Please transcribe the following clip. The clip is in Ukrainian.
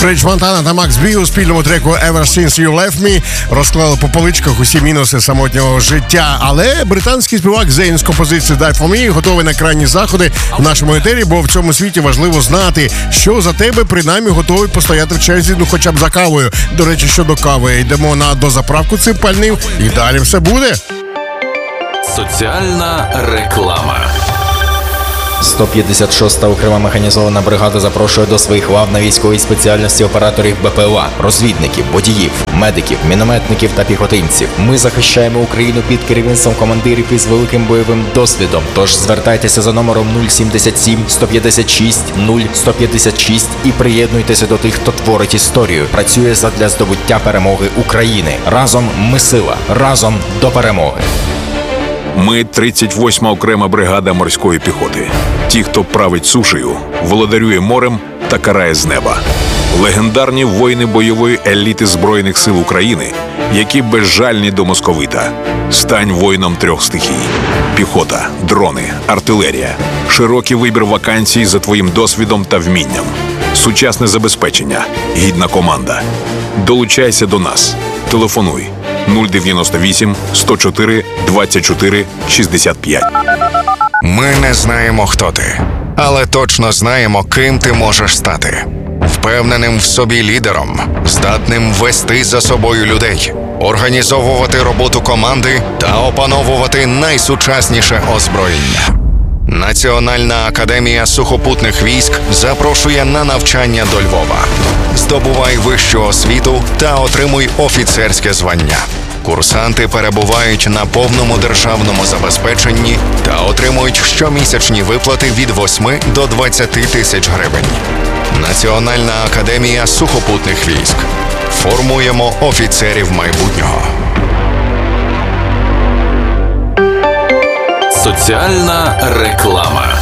Френч Монтана та Макс Бі у спільному треку Ever Since You Left Me розклали по поличках усі мінуси самотнього життя. Але британський співак Зейн з композицією Die For Me готовий на крайні заходи в нашому етері, бо в цьому світі важливо знати, що за тебе принаймні готовий постояти в черзі, ну хоча б за кавою. До речі, щодо кави, йдемо на дозаправку цим пальним і далі все буде. Соціальна реклама. 156-та окрема механізована бригада запрошує до своїх лав на військовій спеціальності операторів БПЛА, розвідників, водіїв, медиків, мінометників та піхотинців. Ми захищаємо Україну під керівництвом командирів із великим бойовим досвідом. Тож звертайтеся за номером 077 156 0156 і приєднуйтеся до тих, хто творить історію. Працює задля здобуття перемоги України. Разом ми сила. Разом до перемоги. Ми 38-ма окрема бригада морської піхоти. Ті, хто править сушею, володарює морем та карає з неба. Легендарні воїни бойової еліти Збройних сил України, які безжальні до московита. Стань воїном трьох стихій. Піхота, дрони, артилерія. Широкий вибір вакансій за твоїм досвідом та вмінням. Сучасне забезпечення, гідна команда. Долучайся до нас. Телефонуй 098 104 24 65. Ми не знаємо, хто ти, але точно знаємо, ким ти можеш стати. Впевненим в собі лідером, здатним вести за собою людей, організовувати роботу команди та опановувати найсучасніше озброєння. Національна академія сухопутних військ запрошує на навчання до Львова. Здобувай вищу освіту та отримуй офіцерське звання. Курсанти перебувають на повному державному забезпеченні та отримують щомісячні виплати від 8 до 20 тисяч гривень. Національна академія сухопутних військ. Формуємо офіцерів майбутнього. Соціальна реклама.